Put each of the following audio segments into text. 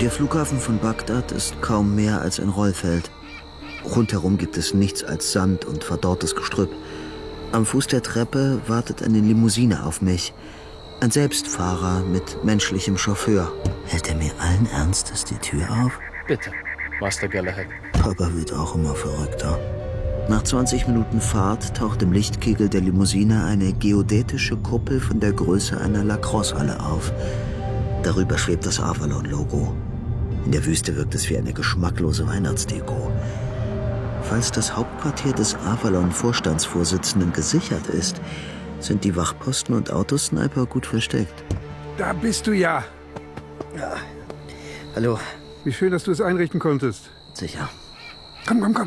Der Flughafen von Bagdad ist kaum mehr als ein Rollfeld. Rundherum gibt es nichts als Sand und verdorrtes Gestrüpp. Am Fuß der Treppe wartet eine Limousine auf mich. Ein Selbstfahrer mit menschlichem Chauffeur. Hält er mir allen Ernstes die Tür auf? Bitte, Master Galahad. Papa wird auch immer verrückter. Nach 20 Minuten Fahrt taucht im Lichtkegel der Limousine eine geodätische Kuppel von der Größe einer Lacrosse-Halle auf. Darüber schwebt das Avalon-Logo. In der Wüste wirkt es wie eine geschmacklose Weihnachtsdeko. Falls das Hauptquartier des Avalon-Vorstandsvorsitzenden gesichert ist, sind die Wachposten und Autosniper gut versteckt. Da bist du ja. Ja. Hallo. Wie schön, dass du es einrichten konntest. Sicher. Komm.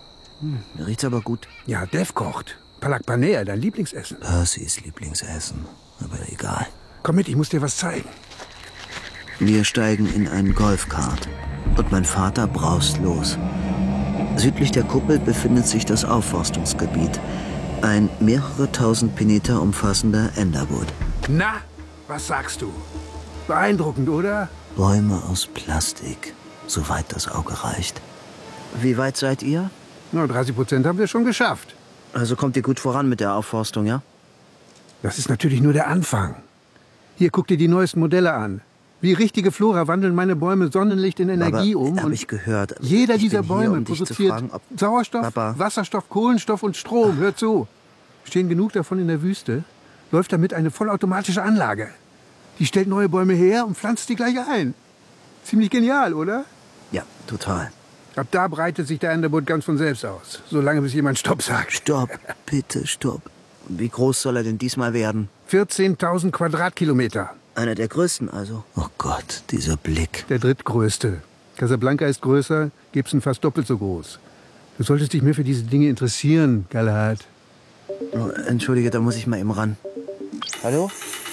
Mir riecht's aber gut. Ja, Dev kocht. Palak Paneer, dein Lieblingsessen. Percys Lieblingsessen. Aber egal. Komm mit, ich muss dir was zeigen. Wir steigen in einen Golfkart und mein Vater braust los. Südlich der Kuppel befindet sich das Aufforstungsgebiet. Ein mehrere tausend Penmeter umfassender Enderwood. Na, was sagst du? Beeindruckend, oder? Bäume aus Plastik, soweit das Auge reicht. Wie weit seid ihr? Na, 30% haben wir schon geschafft. Also kommt ihr gut voran mit der Aufforstung, ja? Das ist natürlich nur der Anfang. Hier, guck dir die neuesten Modelle an. Wie richtige Flora wandeln meine Bäume Sonnenlicht in Energie um. Habe ich gehört. Jeder Ich dieser bin hier, Bäume um dich zu produziert fragen, ob Sauerstoff, Papa. Wasserstoff, Kohlenstoff und Strom. Hör zu. Stehen genug davon in der Wüste, läuft damit eine vollautomatische Anlage. Die stellt neue Bäume her und pflanzt die gleich ein. Ziemlich genial, oder? Ja, total. Ab da breitet sich der Enderwood ganz von selbst aus. Solange bis jemand Stopp sagt. Stopp, bitte, stopp. Wie groß soll er denn diesmal werden? 14.000 Quadratkilometer. Einer der größten also. Oh Gott, dieser Blick. Der drittgrößte. Casablanca ist größer, Gibson fast doppelt so groß. Du solltest dich mehr für diese Dinge interessieren, Galahad. Oh, entschuldige, da muss ich mal eben ran. Hallo?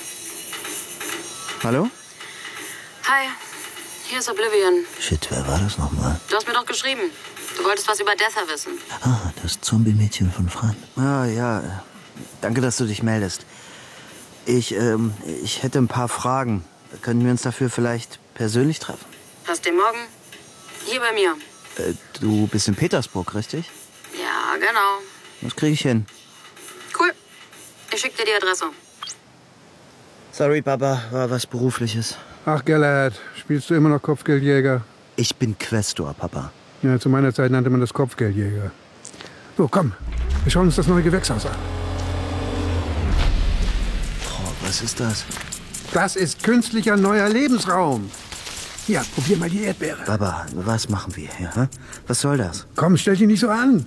Hallo? Hi, hier ist Oblivion. Shit, wer war das nochmal? Du hast mir doch geschrieben. Du wolltest was über Deather wissen. Ah, das Zombie-Mädchen von Fran. Ah, ja. Danke, dass du dich meldest. Ich hätte ein paar Fragen. Können wir uns dafür vielleicht persönlich treffen? Hast du morgen? Hier bei mir. Du bist in Petersburg, richtig? Ja, genau. Das kriege ich hin. Cool. Ich schick dir die Adresse. Sorry, Papa, war was Berufliches. Ach, Galahad, spielst du immer noch Kopfgeldjäger? Ich bin Questor, Papa. Ja, zu meiner Zeit nannte man das Kopfgeldjäger. So, komm, wir schauen uns das neue Gewächshaus an. Oh, was ist das? Das ist künstlicher neuer Lebensraum. Hier, probier mal die Erdbeere. Papa, was machen wir hier? Hä? Was soll das? Komm, stell dich nicht so an.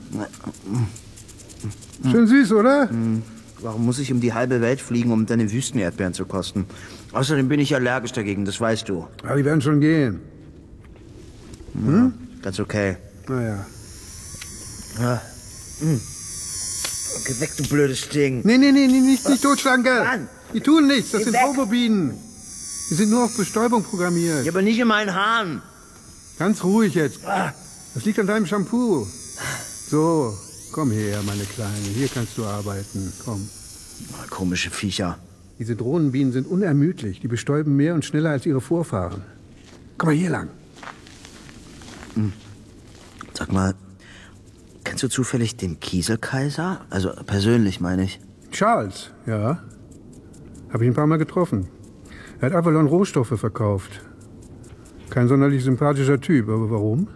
Schön süß, oder? Warum muss ich um die halbe Welt fliegen, um deine Wüstenerdbeeren zu kosten? Außerdem bin ich allergisch dagegen, das weißt du. Aber die werden schon gehen. Ja, ganz okay. Naja. Ja. Geh weg, du blödes Ding. Nee, nicht totschlagen, gell? Mann. Die tun nichts, das Geh sind weg. Homobienen. Die sind nur auf Bestäubung programmiert. Ja, aber nicht in meinen Haaren. Ganz ruhig jetzt. Das liegt an deinem Shampoo. So, komm her, meine Kleine. Hier kannst du arbeiten. Komm. Komische Viecher. Diese Drohnenbienen sind unermüdlich. Die bestäuben mehr und schneller als ihre Vorfahren. Komm mal hier lang. Sag mal, kennst du zufällig den Kieselkaiser? Also persönlich, meine ich. Charles, ja. Habe ich ein paar Mal getroffen. Er hat Avalon Rohstoffe verkauft. Kein sonderlich sympathischer Typ, aber warum?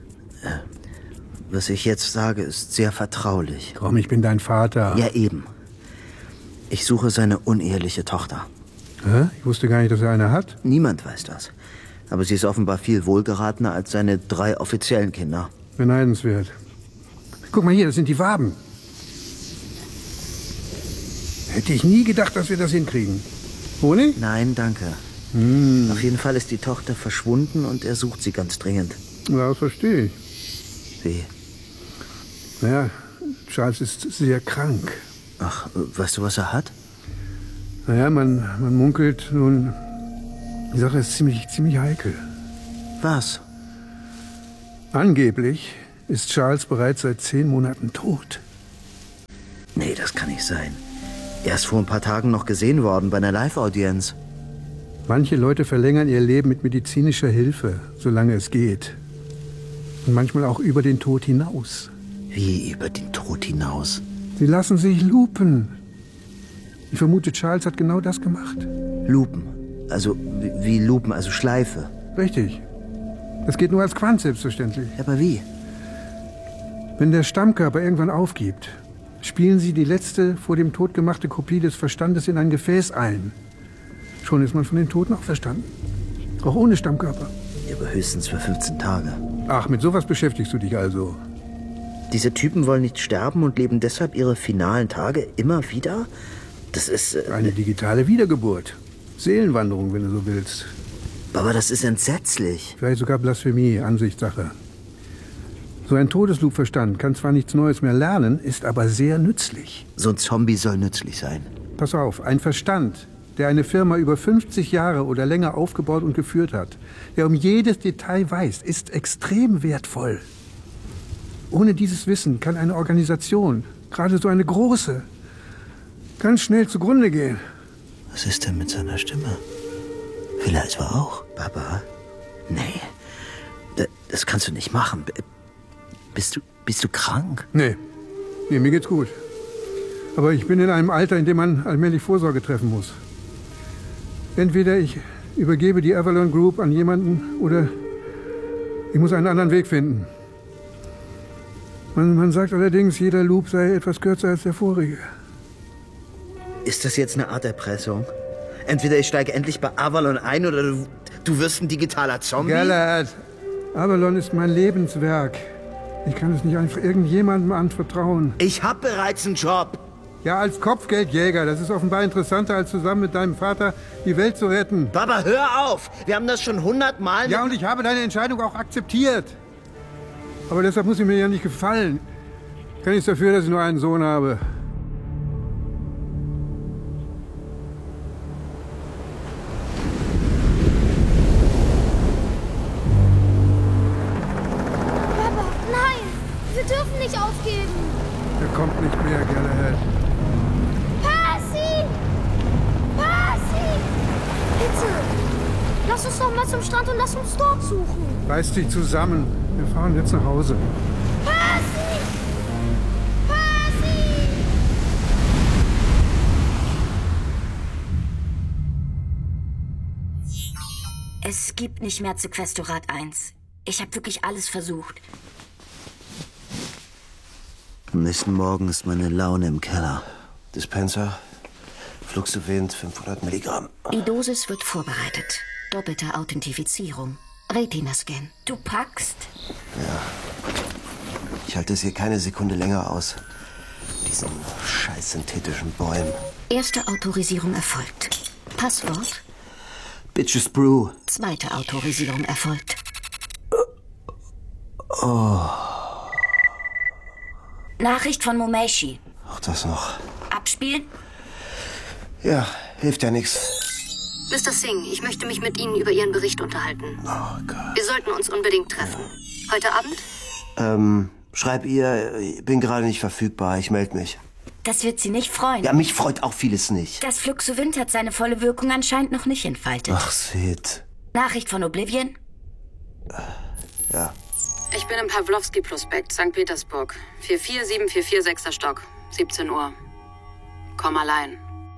Was ich jetzt sage, ist sehr vertraulich. Komm, ich bin dein Vater. Ja, eben. Ich suche seine uneheliche Tochter. Hä? Ich wusste gar nicht, dass er eine hat. Niemand weiß das. Aber sie ist offenbar viel wohlgeratener als seine 3 offiziellen Kinder. Beneidenswert. Guck mal hier, das sind die Waben. Hätte ich nie gedacht, dass wir das hinkriegen. Honig? Nein, danke. Auf jeden Fall ist die Tochter verschwunden und er sucht sie ganz dringend. Ja, das verstehe ich. Wie? Naja, Charles ist sehr krank. Ach, weißt du, was er hat? Naja, man munkelt nun, die Sache ist ziemlich heikel. Was? Angeblich ist Charles bereits seit 10 Monaten tot. Nee, das kann nicht sein. Er ist vor ein paar Tagen noch gesehen worden bei einer Live-Audienz. Manche Leute verlängern ihr Leben mit medizinischer Hilfe, solange es geht. Und manchmal auch über den Tod hinaus. Wie über den Tod hinaus? Sie lassen sich lupen. Ich vermute, Charles hat genau das gemacht. Lupen. Also wie Lupen, also Schleife. Richtig. Das geht nur als Quant, selbstverständlich. Aber wie? Wenn der Stammkörper irgendwann aufgibt, spielen sie die letzte vor dem Tod gemachte Kopie des Verstandes in ein Gefäß ein. Schon ist man von den Toten auch verstanden. Auch ohne Stammkörper. Ja, aber höchstens für 15 Tage. Ach, mit sowas beschäftigst du dich also. Diese Typen wollen nicht sterben und leben deshalb ihre finalen Tage immer wieder? Das ist... Eine digitale Wiedergeburt. Seelenwanderung, wenn du so willst. Aber das ist entsetzlich. Vielleicht sogar Blasphemie, Ansichtssache. So ein Todesloop-Verstand kann zwar nichts Neues mehr lernen, ist aber sehr nützlich. So ein Zombie soll nützlich sein. Pass auf, ein Verstand, der eine Firma über 50 Jahre oder länger aufgebaut und geführt hat, der um jedes Detail weiß, ist extrem wertvoll. Ohne dieses Wissen kann eine Organisation, gerade so eine große, ganz schnell zugrunde gehen. Was ist denn mit seiner Stimme? Will er etwa auch? Baba? Nee, das kannst du nicht machen. Bist du krank? Nee, mir geht's gut. Aber ich bin in einem Alter, in dem man allmählich Vorsorge treffen muss. Entweder ich übergebe die Avalon Group an jemanden oder ich muss einen anderen Weg finden. Man sagt allerdings, jeder Loop sei etwas kürzer als der vorige. Ist das jetzt eine Art Erpressung? Entweder ich steige endlich bei Avalon ein oder du wirst ein digitaler Zombie? Galahad, Avalon ist mein Lebenswerk. Ich kann es nicht einfach irgendjemandem anvertrauen. Ich habe bereits einen Job. Ja, als Kopfgeldjäger. Das ist offenbar interessanter, als zusammen mit deinem Vater die Welt zu retten. Baba, hör auf! Wir haben das schon 100 Mal... Ja, und ich habe deine Entscheidung auch akzeptiert. Aber deshalb muss sie mir ja nicht gefallen. Kann nichts dafür, dass ich nur einen Sohn habe. Papa, nein! Wir dürfen nicht aufgeben! Er kommt nicht mehr, Galahad. Percy! Percy! Bitte! Lass uns doch mal zum Strand und lass uns dort suchen. Reiß dich zusammen. Wir fahren jetzt nach Hause. Percy! Percy! Es gibt nicht mehr Sequestorat 1. Ich habe wirklich alles versucht. Am nächsten Morgen ist meine Laune im Keller. Dispenser, Fluxovent 500 Milligramm. Die Dosis wird vorbereitet. Doppelte Authentifizierung. Retina-Scan. Du packst? Ja. Ich halte es hier keine Sekunde länger aus. Diesen scheiß synthetischen Bäumen. Erste Autorisierung erfolgt. Passwort? Bitches Brew. Zweite Autorisierung erfolgt. Nachricht von Momeishi. Auch das noch. Abspielen? Ja, hilft ja nichts. Mr. Singh, ich möchte mich mit Ihnen über Ihren Bericht unterhalten. Oh Gott. Wir sollten uns unbedingt treffen. Heute Abend? Schreib ihr, ich bin gerade nicht verfügbar, ich melde mich. Das wird Sie nicht freuen. Ja, mich freut auch vieles nicht. Das Fluxovent hat seine volle Wirkung anscheinend noch nicht entfaltet. Ach, Sid. Nachricht von Oblivion? Ja. Ich bin im Pawlowski-Prospekt, St. Petersburg. 44744, 6. Stock. 17 Uhr. Komm allein.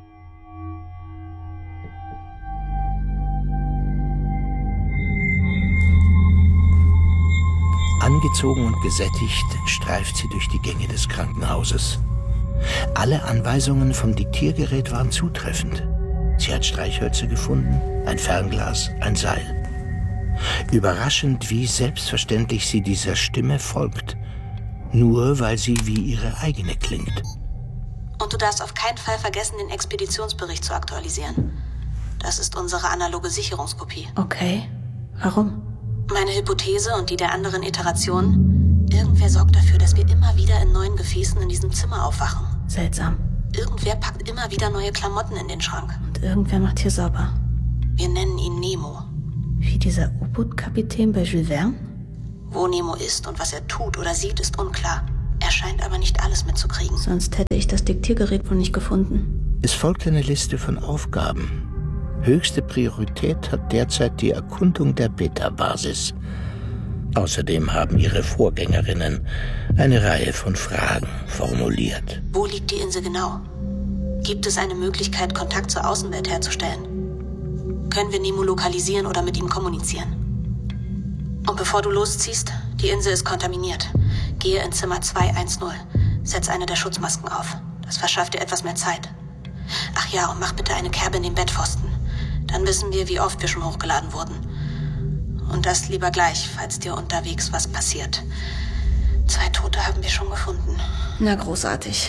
Angezogen und gesättigt streift sie durch die Gänge des Krankenhauses. Alle Anweisungen vom Diktiergerät waren zutreffend. Sie hat Streichhölzer gefunden, ein Fernglas, ein Seil. Überraschend, wie selbstverständlich sie dieser Stimme folgt. Nur weil sie wie ihre eigene klingt. Und du darfst auf keinen Fall vergessen, den Expeditionsbericht zu aktualisieren. Das ist unsere analoge Sicherungskopie. Okay. Warum? Meine Hypothese und die der anderen Iterationen: Irgendwer sorgt dafür, dass wir immer wieder in neuen Gefäßen in diesem Zimmer aufwachen. Seltsam. Irgendwer packt immer wieder neue Klamotten in den Schrank. Und irgendwer macht hier sauber. Wir nennen ihn Nemo. Wie dieser U-Boot-Kapitän bei Jules Verne? Wo Nemo ist und was er tut oder sieht, ist unklar. Er scheint aber nicht alles mitzukriegen. Sonst hätte ich das Diktiergerät wohl nicht gefunden. Es folgt eine Liste von Aufgaben. Höchste Priorität hat derzeit die Erkundung der Beta-Basis. Außerdem haben ihre Vorgängerinnen eine Reihe von Fragen formuliert. Wo liegt die Insel genau? Gibt es eine Möglichkeit, Kontakt zur Außenwelt herzustellen? Können wir Nemo lokalisieren oder mit ihm kommunizieren? Und bevor du losziehst, die Insel ist kontaminiert. Gehe in Zimmer 210. Setz eine der Schutzmasken auf. Das verschafft dir etwas mehr Zeit. Ach ja, und mach bitte eine Kerbe in den Bettpfosten. Dann wissen wir, wie oft wir schon hochgeladen wurden. Und das lieber gleich, falls dir unterwegs was passiert. 2 Tote haben wir schon gefunden. Na, großartig.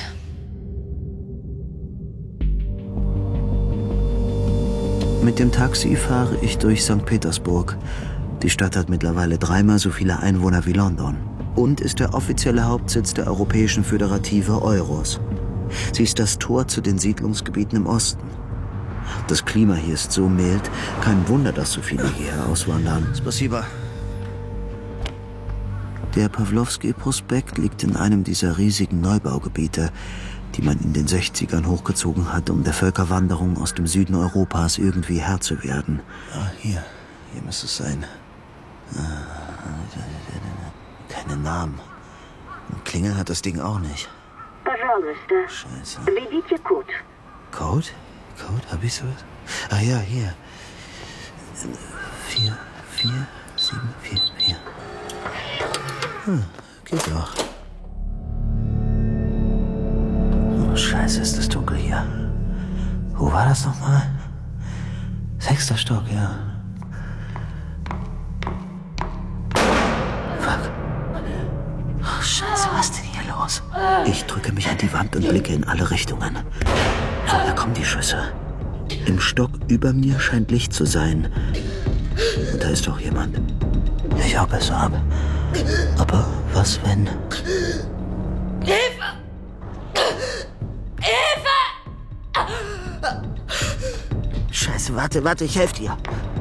Mit dem Taxi fahre ich durch St. Petersburg. Die Stadt hat mittlerweile 3-mal so viele Einwohner wie London und ist der offizielle Hauptsitz der Europäischen Föderative Euros. Sie ist das Tor zu den Siedlungsgebieten im Osten. Das Klima hier ist so mild, kein Wunder, dass so viele hierher auswandern. Spasiba. Der Pawlowski-Prospekt liegt in einem dieser riesigen Neubaugebiete, die man in den 60ern hochgezogen hat, um der Völkerwanderung aus dem Süden Europas irgendwie Herr zu werden. Ah, hier müsste es sein. Keine Namen. Und Klingel hat das Ding auch nicht. Scheiße. Code? Hab ich sowas? Ah ja, hier. 4, 4, 7, 4, 4. Geht doch. Oh, Scheiße, ist das dunkel hier. Wo war das nochmal? 6. Stock, ja. Fuck. Oh, Scheiße, was ist denn hier los? Ich drücke mich an die Wand und blicke in alle Richtungen. Woher kommen die Schüsse? Im Stock über mir scheint Licht zu sein. Und da ist doch jemand. Ich hau besser ab. Aber was, wenn... Hilfe! Hilfe! Scheiße, warte, ich helfe dir.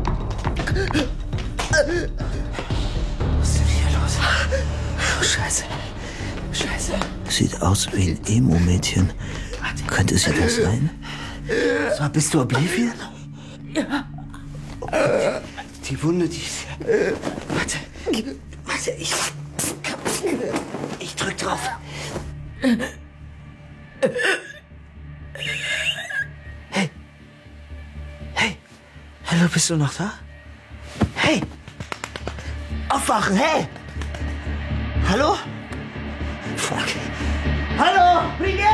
Was ist denn hier los? Oh, Scheiße. Sieht aus wie ein Emo-Mädchen. Könnte sie das sein? So, bist du Oblivion? Ja. Die Wunde, die ist... Warte, ich drück drauf. Hey, hallo, bist du noch da? Hey, aufwachen, hey! Hallo? Fuck. Hallo, wie geht's?